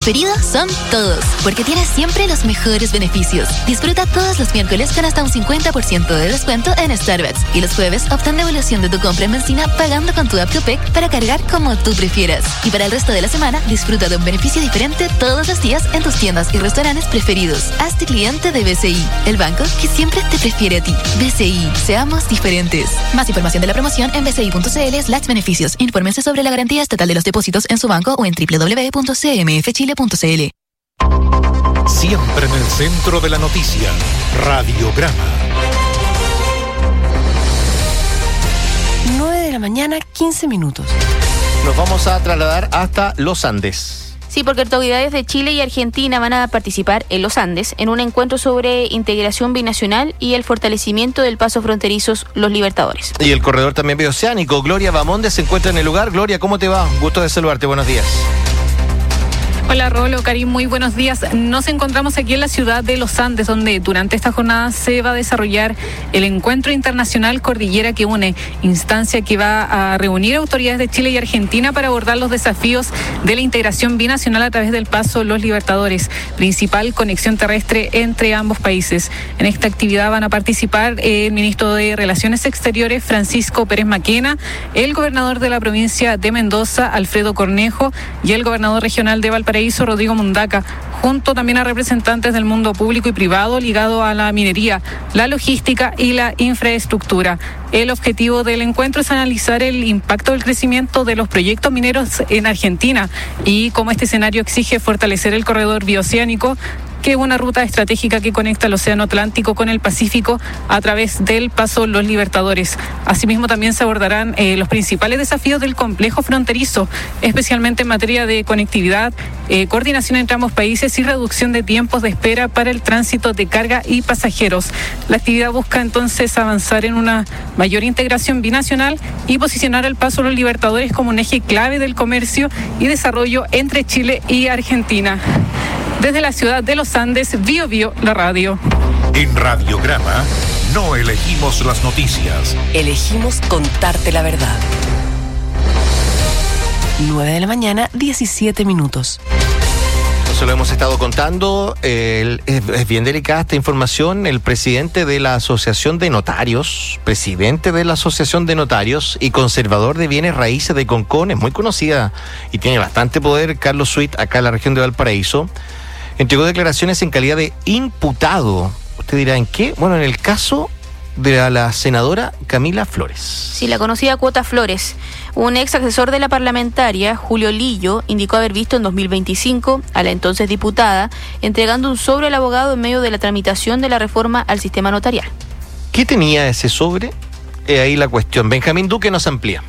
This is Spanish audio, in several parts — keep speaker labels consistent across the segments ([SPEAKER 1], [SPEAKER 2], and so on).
[SPEAKER 1] preferido son todos, porque tienes siempre los mejores beneficios. Disfruta todos los miércoles con hasta un 50% de descuento en Starbucks y los jueves obtén devolución de tu compra en benzina pagando con tu app Copec para cargar como tú prefieras. Y para el resto de la semana, disfruta de un beneficio diferente todos los días en tus tiendas y restaurantes preferidos. Hazte cliente de BCI, el banco que siempre te prefiere a ti. BCI, seamos diferentes. Más información de la promoción en bci.cl/beneficios. Infórmense sobre la garantía estatal de los depósitos en su banco o en www.cmfchile.cl.
[SPEAKER 2] Siempre en el centro de la noticia, Radiograma.
[SPEAKER 3] 9:15 a.m.
[SPEAKER 4] Nos vamos a trasladar hasta los Andes.
[SPEAKER 5] Sí, porque autoridades de Chile y Argentina van a participar en los Andes en un encuentro sobre integración binacional y el fortalecimiento del paso fronterizo Los Libertadores.
[SPEAKER 4] Y el corredor también bioceánico, Gloria Bamonde, se encuentra en el lugar. Gloria, ¿cómo te va? Gusto de saludarte, buenos días.
[SPEAKER 6] Hola Rolo, Karim, muy buenos días. Nos encontramos aquí en la ciudad de Los Andes, donde durante esta jornada se va a desarrollar el Encuentro Internacional Cordillera que Une, instancia que va a reunir autoridades de Chile y Argentina para abordar los desafíos de la integración binacional a través del paso Los Libertadores, principal conexión terrestre entre ambos países. En esta actividad van a participar el ministro de Relaciones Exteriores, Francisco Pérez Maquena, el gobernador de la provincia de Mendoza, Alfredo Cornejo, y el gobernador regional de Valparaíso, Rodrigo Mundaca, junto también a representantes del mundo público y privado ligado a la minería, la logística y la infraestructura. El objetivo del encuentro es analizar el impacto del crecimiento de los proyectos mineros en Argentina y cómo este escenario exige fortalecer el corredor bioceánico, que es una ruta estratégica que conecta el Océano Atlántico con el Pacífico a través del paso Los Libertadores. Asimismo, también se abordarán los principales desafíos del complejo fronterizo, especialmente en materia de conectividad, coordinación entre ambos países y reducción de tiempos de espera para el tránsito de carga y pasajeros. La actividad busca entonces avanzar en una mayor integración binacional y posicionar el paso Los Libertadores como un eje clave del comercio y desarrollo entre Chile y Argentina. Desde la ciudad de Los Andes, Bio, la radio.
[SPEAKER 2] En Radiograma no elegimos las noticias.
[SPEAKER 3] Elegimos contarte la verdad. 9:17 a.m.
[SPEAKER 4] Eso lo hemos estado contando. Es bien delicada esta información. El presidente de la Asociación de Notarios y conservador de bienes raíces de Concón, es muy conocida y tiene bastante poder, Carlos Sweet, acá en la región de Valparaíso, entregó declaraciones en calidad de imputado. Usted dirá, ¿en qué? Bueno, en el caso de la senadora Camila Flores.
[SPEAKER 5] Sí, la conocida Cuota Flores. Un ex asesor de la parlamentaria, Julio Lillo, indicó haber visto en 2025 a la entonces diputada entregando un sobre al abogado en medio de la tramitación de la reforma al sistema notarial.
[SPEAKER 4] ¿Qué tenía ese sobre? Ahí la cuestión. Benjamín Duque nos amplía.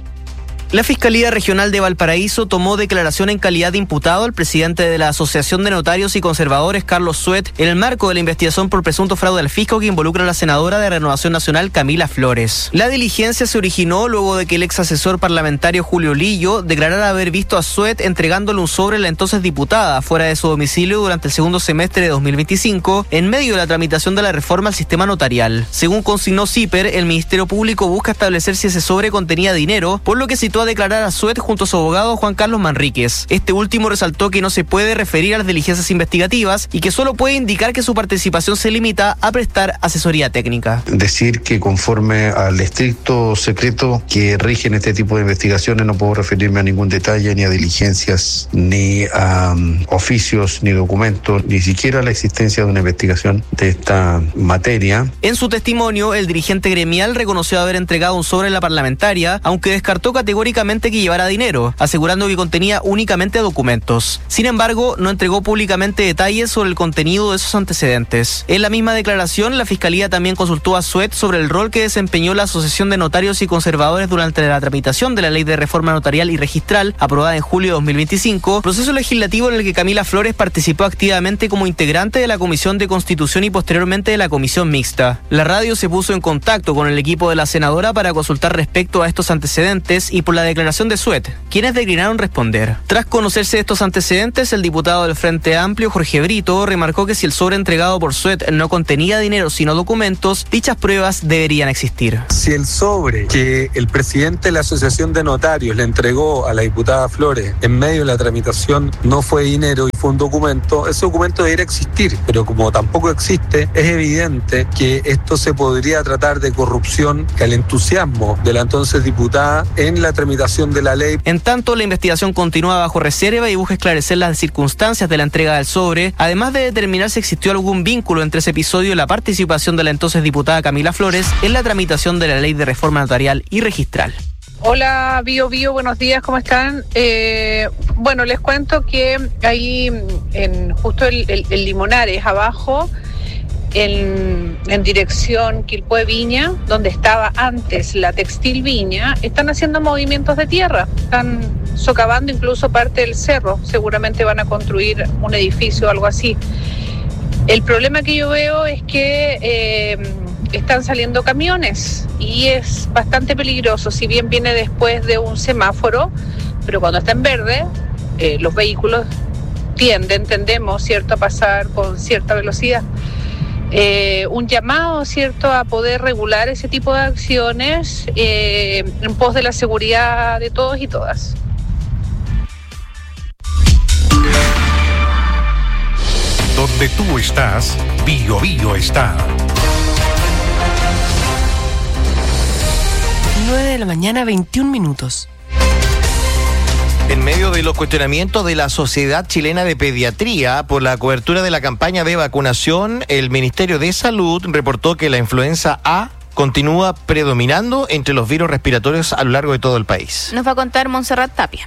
[SPEAKER 7] La Fiscalía Regional de Valparaíso tomó declaración en calidad de imputado al presidente de la Asociación de Notarios y Conservadores, Carlos Sweet, en el marco de la investigación por presunto fraude al fisco que involucra a la senadora de Renovación Nacional, Camila Flores. La diligencia se originó luego de que el ex asesor parlamentario Julio Lillo declarara haber visto a Sweet entregándole un sobre a la entonces diputada fuera de su domicilio durante el segundo semestre de 2025, en medio de la tramitación de la reforma al sistema notarial. Según consignó CIPER, el Ministerio Público busca establecer si ese sobre contenía dinero, por lo que citó a declarar a Sweet junto a su abogado Juan Carlos Manríquez. Este último resaltó que no se puede referir a las diligencias investigativas y que solo puede indicar que su participación se limita a prestar asesoría técnica.
[SPEAKER 8] Decir que conforme al estricto secreto que rige en este tipo de investigaciones no puedo referirme a ningún detalle, ni a diligencias, ni a oficios, ni documentos, ni siquiera a la existencia de una investigación de esta materia.
[SPEAKER 7] En su testimonio, el dirigente gremial reconoció haber entregado un sobre a la parlamentaria, aunque descartó categóricamente que llevara dinero, asegurando que contenía únicamente documentos. Sin embargo, no entregó públicamente detalles sobre el contenido de esos antecedentes. En la misma declaración, la Fiscalía también consultó a Sweet sobre el rol que desempeñó la Asociación de Notarios y Conservadores durante la tramitación de la Ley de Reforma Notarial y Registral, aprobada en julio de 2025, proceso legislativo en el que Camila Flores participó activamente como integrante de la Comisión de Constitución y posteriormente de la Comisión Mixta. La radio se puso en contacto con el equipo de la senadora para consultar respecto a estos antecedentes y por la declaración de Sweet, quienes declinaron responder. Tras conocerse estos antecedentes, el diputado del Frente Amplio, Jorge Brito, remarcó que si el sobre entregado por Sweet no contenía dinero sino documentos, dichas pruebas deberían existir.
[SPEAKER 9] Si el sobre que el presidente de la Asociación de Notarios le entregó a la diputada Flores en medio de la tramitación no fue dinero y fue un documento, ese documento debería existir, pero como tampoco existe, es evidente que esto se podría tratar de corrupción, que al entusiasmo de la entonces diputada en la tramitación de la ley.
[SPEAKER 7] En tanto, la investigación continúa bajo reserva y busca esclarecer las circunstancias de la entrega del sobre, además de determinar si existió algún vínculo entre ese episodio y la participación de la entonces diputada Camila Flores en la tramitación de la ley de reforma notarial y registral.
[SPEAKER 10] Hola, Bio, buenos días, ¿cómo están? Bueno, les cuento que ahí en justo el Limonares, abajo, en dirección Quilpué Viña, donde estaba antes la Textil Viña, están haciendo movimientos de tierra, están socavando incluso parte del cerro, seguramente van a construir un edificio o algo así. El problema que yo veo es que están saliendo camiones y es bastante peligroso, si bien viene después de un semáforo, pero cuando está en verde, los vehículos tendemos, ¿cierto?, a pasar con cierta velocidad. Un llamado, ¿cierto?, a poder regular ese tipo de acciones en pos de la seguridad de todos y todas.
[SPEAKER 2] Donde tú estás, Bio está.
[SPEAKER 3] 9 de la mañana, 21 minutos.
[SPEAKER 4] En medio de los cuestionamientos de la Sociedad Chilena de Pediatría por la cobertura de la campaña de vacunación, el Ministerio de Salud reportó que la influenza A continúa predominando entre los virus respiratorios a lo largo de todo el país.
[SPEAKER 5] Nos va a contar Montserrat Tapia.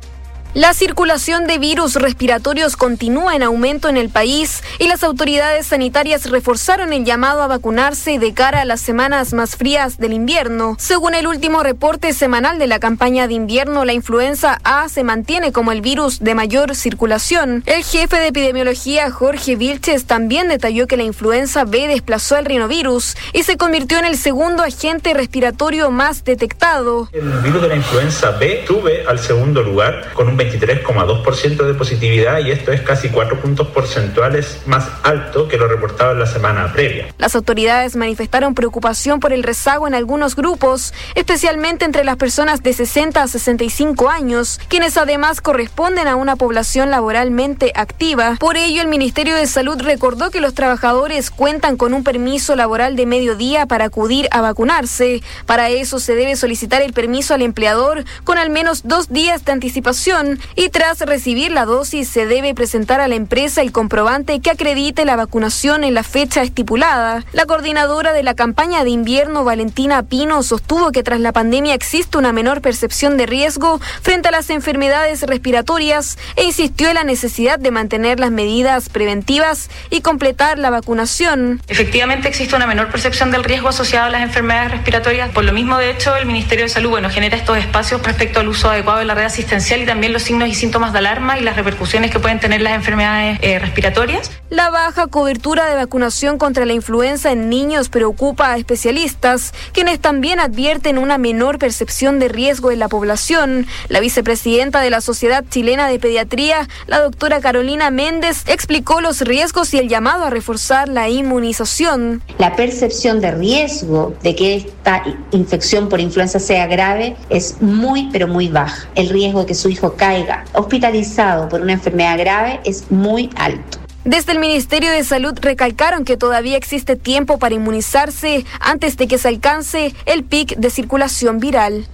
[SPEAKER 11] La circulación de virus respiratorios continúa en aumento en el país y las autoridades sanitarias reforzaron el llamado a vacunarse de cara a las semanas más frías del invierno. Según el último reporte semanal de la campaña de invierno, la influenza A se mantiene como el virus de mayor circulación. El jefe de epidemiología, Jorge Vilches, también detalló que la influenza B desplazó al rinovirus y se convirtió en el segundo agente respiratorio más detectado.
[SPEAKER 12] El virus de la influenza B sube al segundo lugar con un 23,2% de positividad y esto es casi 4 puntos porcentuales más alto que lo reportado en la semana previa.
[SPEAKER 11] Las autoridades manifestaron preocupación por el rezago en algunos grupos, especialmente entre las personas de 60 a 65 años, quienes además corresponden a una población laboralmente activa. Por ello, el Ministerio de Salud recordó que los trabajadores cuentan con un permiso laboral de mediodía para acudir a vacunarse. Para eso se debe solicitar el permiso al empleador con al menos 2 días de anticipación y tras recibir la dosis se debe presentar a la empresa el comprobante que acredite la vacunación en la fecha estipulada. La coordinadora de la campaña de invierno, Valentina Pino, sostuvo que tras la pandemia existe una menor percepción de riesgo frente a las enfermedades respiratorias e insistió en la necesidad de mantener las medidas preventivas y completar la vacunación.
[SPEAKER 13] Efectivamente existe una menor percepción del riesgo asociado a las enfermedades respiratorias. Por lo mismo, de hecho, el Ministerio de Salud genera estos espacios respecto al uso adecuado de la red asistencial y también los signos y síntomas de alarma y las repercusiones que pueden tener las enfermedades respiratorias.
[SPEAKER 11] La baja cobertura de vacunación contra la influenza en niños preocupa a especialistas, quienes también advierten una menor percepción de riesgo en la población. La vicepresidenta de la Sociedad Chilena de Pediatría, la doctora Carolina Méndez, explicó los riesgos y el llamado a reforzar la inmunización.
[SPEAKER 14] La percepción de riesgo de que esta infección por influenza sea grave es muy, pero muy baja. El riesgo de que su hijo caiga hospitalizado por una enfermedad grave es muy alto.
[SPEAKER 11] Desde el Ministerio de Salud recalcaron que todavía existe tiempo para inmunizarse antes de que se alcance el pic de circulación viral.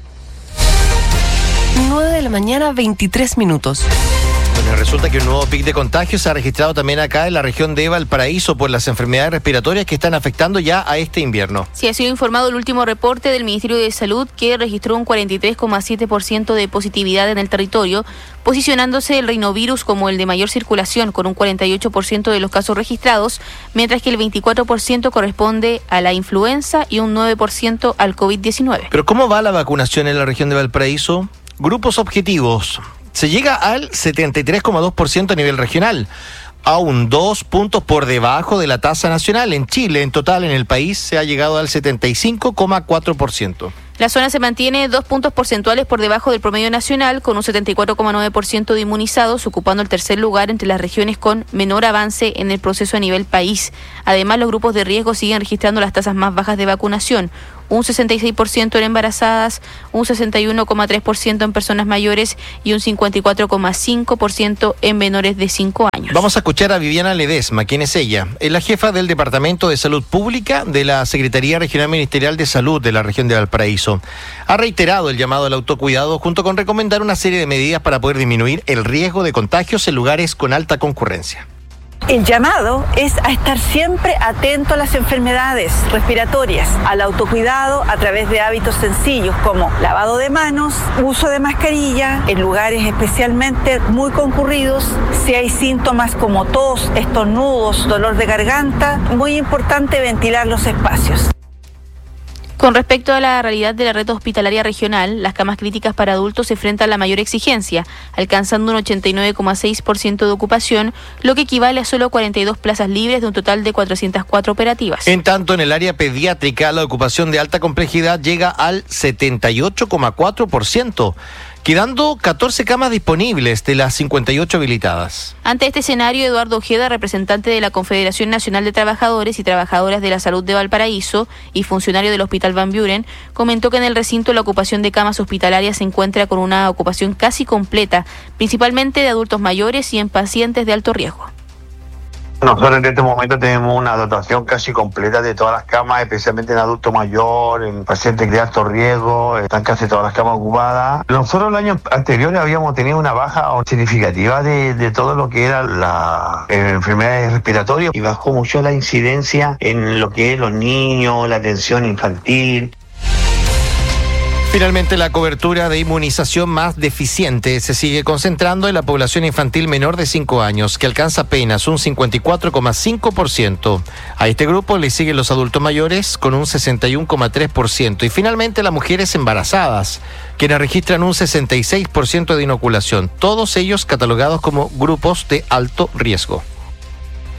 [SPEAKER 3] 9 de la mañana, 23 minutos.
[SPEAKER 4] Bueno, resulta que un nuevo pic de contagios se ha registrado también acá en la región de Valparaíso por las enfermedades respiratorias que están afectando ya a este invierno.
[SPEAKER 5] Sí, ha sido informado el último reporte del Ministerio de Salud que registró un 43,7% de positividad en el territorio, posicionándose el rinovirus como el de mayor circulación con un 48% de los casos registrados, mientras que el 24% corresponde a la influenza y un 9% al COVID-19.
[SPEAKER 4] Pero ¿cómo va la vacunación en la región de Valparaíso? Grupos objetivos. Se llega al 73,2% a nivel regional, aún 2 puntos por debajo de la tasa nacional. En Chile, en total, en el país, se ha llegado al 75,4%.
[SPEAKER 5] La zona se mantiene 2 puntos porcentuales por debajo del promedio nacional, con un 74,9% de inmunizados, ocupando el tercer lugar entre las regiones con menor avance en el proceso a nivel país. Además, los grupos de riesgo siguen registrando las tasas más bajas de vacunación. un 66% en embarazadas, un 61,3% en personas mayores y un 54,5% en menores de 5 años.
[SPEAKER 4] Vamos a escuchar a Viviana Ledesma. ¿Quién es ella? Es la jefa del Departamento de Salud Pública de la Secretaría Regional Ministerial de Salud de la región de Valparaíso. Ha reiterado el llamado al autocuidado junto con recomendar una serie de medidas para poder disminuir el riesgo de contagios en lugares con alta concurrencia.
[SPEAKER 15] El llamado es a estar siempre atento a las enfermedades respiratorias, al autocuidado a través de hábitos sencillos como lavado de manos, uso de mascarilla en lugares especialmente muy concurridos. Si hay síntomas como tos, estornudos, dolor de garganta, muy importante ventilar los espacios.
[SPEAKER 5] Con respecto a la realidad de la red hospitalaria regional, las camas críticas para adultos se enfrentan a la mayor exigencia, alcanzando un 89,6% de ocupación, lo que equivale a solo 42 plazas libres de un total de 404 operativas.
[SPEAKER 4] En tanto, en el área pediátrica, la ocupación de alta complejidad llega al 78,4%, quedando 14 camas disponibles de las 58 habilitadas.
[SPEAKER 5] Ante este escenario, Eduardo Ojeda, representante de la Confederación Nacional de Trabajadores y Trabajadoras de la Salud de Valparaíso y funcionario del Hospital Van Buren, comentó que en el recinto la ocupación de camas hospitalarias se encuentra con una ocupación casi completa, principalmente de adultos mayores y en pacientes de alto riesgo.
[SPEAKER 16] Nosotros en este momento tenemos una dotación casi completa de todas las camas, especialmente en adulto mayor, en pacientes de alto riesgo, están casi todas las camas ocupadas. Nosotros el año anterior habíamos tenido una baja significativa de todo lo que era la enfermedades respiratorias y bajó mucho la incidencia en lo que es los niños, la atención infantil.
[SPEAKER 4] Finalmente, la cobertura de inmunización más deficiente se sigue concentrando en la población infantil menor de 5 años, que alcanza apenas un 54,5%. A este grupo le siguen los adultos mayores con un 61,3%. Y finalmente, las mujeres embarazadas, quienes registran un 66% de inoculación, todos ellos catalogados como grupos de alto riesgo.